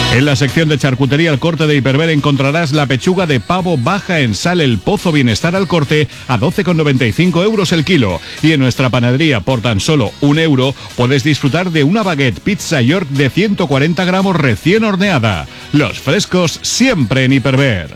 En la sección de charcutería al corte de Hiperver encontrarás la pechuga de pavo baja en sal El Pozo Bienestar al corte a 12,95 euros el kilo. Y en nuestra panadería por tan solo €1 puedes disfrutar de una baguette pizza York de 140 gramos recién horneada. Los frescos siempre en Hiperver.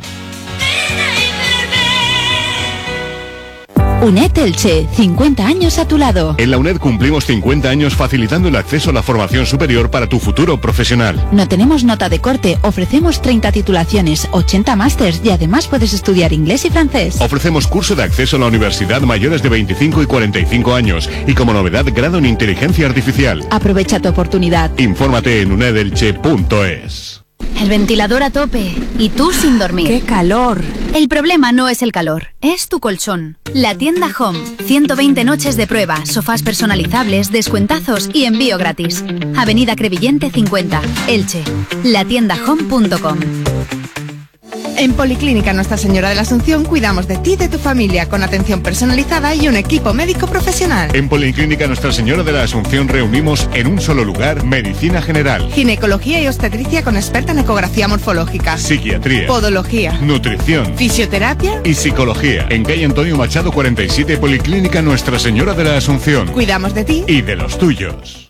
UNED Elche, 50 años a tu lado. En la UNED cumplimos 50 años facilitando el acceso a la formación superior para tu futuro profesional. No tenemos nota de corte, ofrecemos 30 titulaciones, 80 másters y además puedes estudiar inglés y francés. Ofrecemos curso de acceso a la universidad mayores de 25 y 45 años y como novedad grado en inteligencia artificial. Aprovecha tu oportunidad. Infórmate en unedelche.es. El ventilador a tope y tú sin dormir. ¡Qué calor! El problema no es el calor, es tu colchón. La tienda Home. 120 noches de prueba, sofás personalizables, descuentazos y envío gratis. Avenida Crevillente 50, Elche. latiendahome.com. En Policlínica Nuestra Señora de la Asunción cuidamos de ti y de tu familia con atención personalizada y un equipo médico profesional. En Policlínica Nuestra Señora de la Asunción reunimos en un solo lugar medicina general, Ginecología y obstetricia con experta en ecografía morfológica, psiquiatría, podología, nutrición, fisioterapia y psicología. En calle Antonio Machado 47, Policlínica Nuestra Señora de la Asunción. Cuidamos de ti y de los tuyos.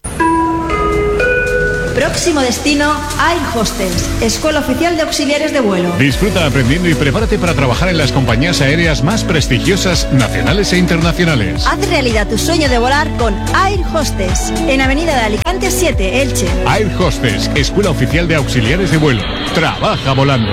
Próximo destino, Air Hostels, Escuela Oficial de Auxiliares de Vuelo. Disfruta aprendiendo y prepárate para trabajar en las compañías aéreas más prestigiosas, nacionales e internacionales. Haz realidad tu sueño de volar con Air Hostels, en Avenida de Alicante 7, Elche. Air Hostels, Escuela Oficial de Auxiliares de Vuelo. Trabaja volando.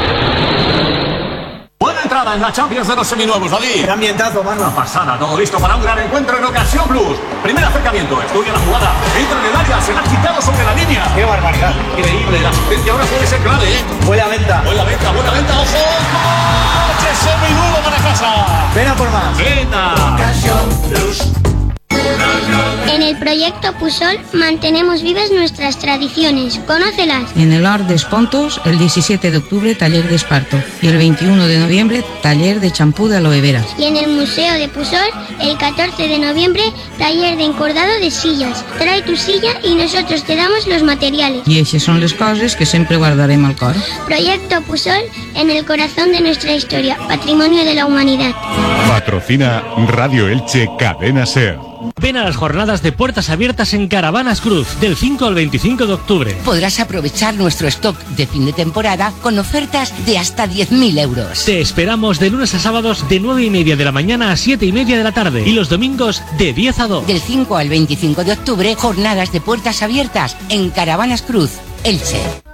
Buena entrada en la Champions de los seminuevos, David. Qué ambientazo, mano. Una pasada, todo listo para un gran encuentro en Ocasión Plus. Primer acercamiento, estudia la jugada, entra en el área, se la ha quitado sobre la línea. Qué barbaridad. Increíble, la asistencia ahora puede ser clave, ¿eh? Buena venta. Buena venta, ojo. ¡Coche seminuevo para casa! Ven a por más. ¡Venta! Ocasión Plus. En el proyecto Pusol mantenemos vivas nuestras tradiciones. Conócelas. En el Arc de Espontos, el 17 de octubre, taller de esparto. Y el 21 de noviembre, taller de champú de aloe vera. Y en el Museo de Pusol, el 14 de noviembre, taller de encordado de sillas. Trae tu silla y nosotros te damos los materiales. Y esas son las cosas que siempre guardaremos al cor. Proyecto Pusol en el corazón de nuestra historia, patrimonio de la humanidad. Patrocina Radio Elche Cadena SER. Ven a las jornadas de puertas abiertas en Caravanas Cruz, del 5 al 25 de octubre. Podrás aprovechar nuestro stock de fin de temporada con ofertas de hasta 10.000 euros. Te esperamos de lunes a sábados de 9:30 de la mañana a 7:30 de la tarde y los domingos de 10 a 2. Del 5 al 25 de octubre, jornadas de puertas abiertas en Caravanas Cruz, Elche.